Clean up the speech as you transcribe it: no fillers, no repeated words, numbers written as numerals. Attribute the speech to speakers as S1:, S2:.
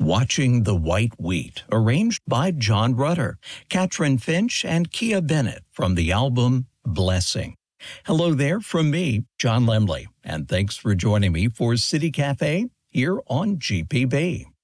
S1: Watching the White Wheat, arranged by John Rutter, Katrin Finch, and Kia Bennett from the album Blessing. Hello there from me, John Lemley, and thanks for joining me for City Cafe here on GPB.